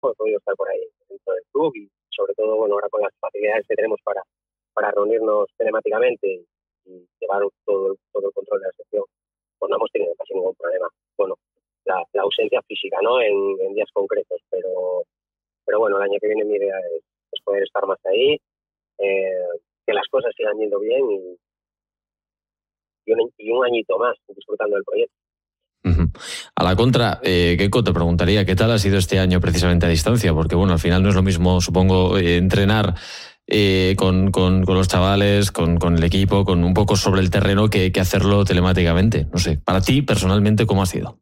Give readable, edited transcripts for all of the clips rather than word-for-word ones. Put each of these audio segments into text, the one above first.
he podido estar por ahí dentro del club y sobre todo, bueno, ahora con las facilidades que tenemos para reunirnos telemáticamente y llevar todo el control de la sección, pues no hemos tenido casi ningún problema. Bueno, la ausencia física, ¿no? En días concretos, pero bueno, el año que viene mi idea es poder estar más ahí, que las cosas sigan yendo bien y un añito más disfrutando del proyecto. A la contra, Keiko, te preguntaría qué tal ha sido este año precisamente a distancia, porque bueno, al final no es lo mismo, supongo, entrenar con los chavales, con el equipo, con un poco sobre el terreno que hacerlo telemáticamente. No sé, para ti personalmente, ¿cómo ha sido?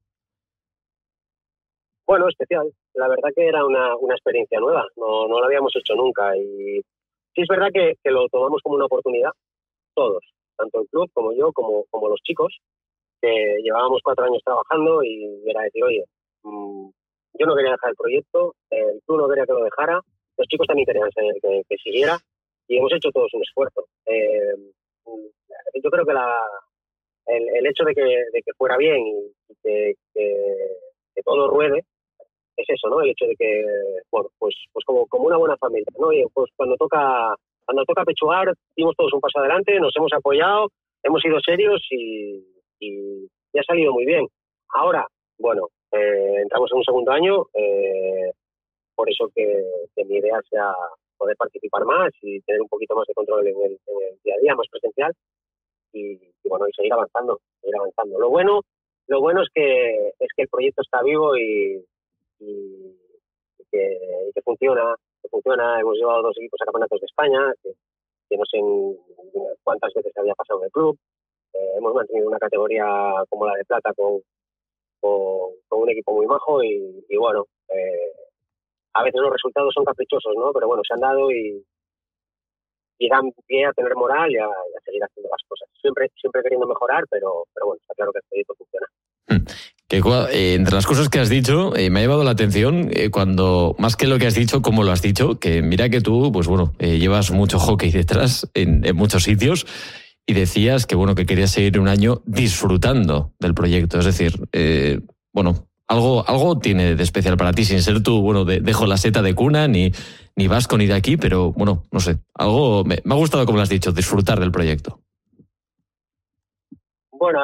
Bueno, especial. La verdad que era una experiencia nueva, no lo habíamos hecho nunca y sí es verdad que lo tomamos como una oportunidad, todos, tanto el club como yo, como los chicos, que llevábamos 4 años trabajando y era decir, oye, yo no quería dejar el proyecto, el club no quería que lo dejara, los chicos también querían que siguiera y hemos hecho todos un esfuerzo. Yo creo que el hecho de que fuera bien y que todo ruede es eso, ¿no? El hecho de que, bueno, pues como una buena familia, ¿no? Y pues cuando toca pechugar, dimos todos un paso adelante, nos hemos apoyado, hemos sido serios y ha salido muy bien. Ahora, bueno, entramos en un segundo año, por eso que mi idea sea poder participar más y tener un poquito más de control en el día a día, más presencial y bueno, y seguir avanzando. Lo bueno es que el proyecto está vivo y que funciona. Hemos llevado 2 equipos a campeonatos de España, que no sé cuántas veces había pasado en el club. Hemos mantenido una categoría como la de plata con un equipo muy majo y bueno, a veces los resultados son caprichosos, ¿no? Pero bueno, se han dado y dan pie a tener moral y a seguir haciendo las cosas. Siempre queriendo mejorar, pero bueno, está claro que el proyecto funciona. Entre las cosas que has dicho, me ha llevado la atención cuando, más que lo que has dicho, cómo lo has dicho, que mira que tú, pues bueno, llevas mucho hockey detrás en muchos sitios y decías que bueno, que querías seguir un año disfrutando del proyecto. Es decir, bueno, algo tiene de especial para ti, sin ser tú, bueno, dejo la seta de cuna, ni vasco ni de aquí, pero bueno, no sé, algo me ha gustado como lo has dicho, disfrutar del proyecto. Bueno,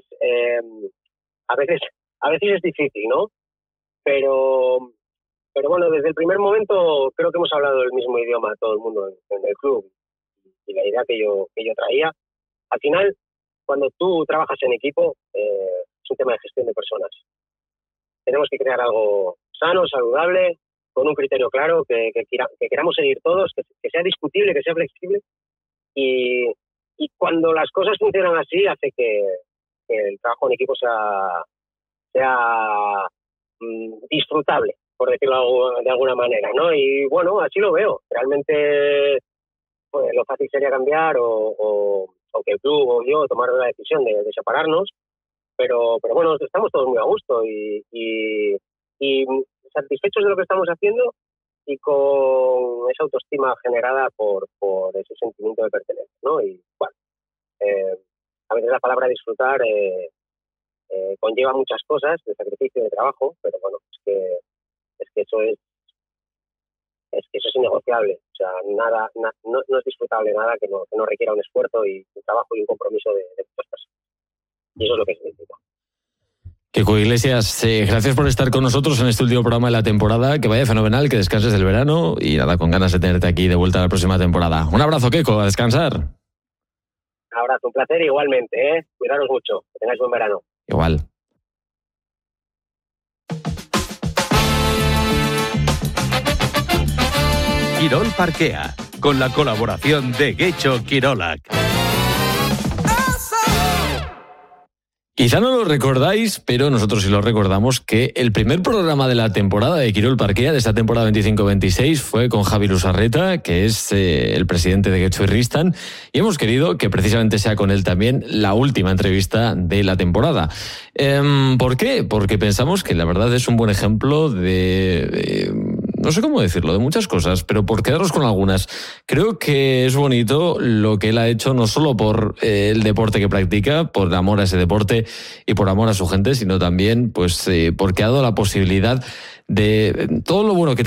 a veces es difícil, ¿no? Pero bueno, desde el primer momento creo que hemos hablado el mismo idioma todo el mundo en el club y la idea que yo traía. Al final, cuando tú trabajas en equipo, es un tema de gestión de personas. Tenemos que crear algo sano, saludable, con un criterio claro, que queramos seguir todos, que sea discutible, que sea flexible. Y cuando las cosas funcionan así, hace que el trabajo en equipo sea disfrutable, por decirlo de alguna manera, ¿no? Y bueno, así lo veo. Realmente pues, lo fácil sería cambiar o que el club o yo tomar la decisión de separarnos, pero bueno, estamos todos muy a gusto y satisfechos de lo que estamos haciendo y con esa autoestima generada por ese sentimiento de pertenencia, ¿no? Y bueno, a veces la palabra disfrutar conlleva muchas cosas de sacrificio, de trabajo, pero bueno, es que eso es innegociable. O sea, nada no es disfrutable nada que no requiera un esfuerzo y un trabajo y un compromiso de muchas personas. Y eso es lo que significa. Keiko Iglesias, gracias por estar con nosotros en este último programa de la temporada. Que vaya fenomenal, que descanses del verano y nada, con ganas de tenerte aquí de vuelta a la próxima temporada. Un abrazo, Keiko, a descansar. Un abrazo, un placer igualmente, ¿eh? Cuidaros mucho, que tengáis buen verano. Igual. Quirol Parquea, con la colaboración de Getxo Quirolac. Quizá no lo recordáis, pero nosotros sí lo recordamos, que el primer programa de la temporada de Quirol Parquea, de esta temporada 25-26, fue con Javi Lusarreta, que es el presidente de Getxo Irristan, y hemos querido que precisamente sea con él también la última entrevista de la temporada. ¿Por qué? Porque pensamos que la verdad es un buen ejemplo de no sé cómo decirlo, de muchas cosas, pero por quedarnos con algunas. Creo que es bonito lo que él ha hecho, no solo por el deporte que practica, por amor a ese deporte y por amor a su gente, sino también pues porque ha dado la posibilidad de todo lo bueno que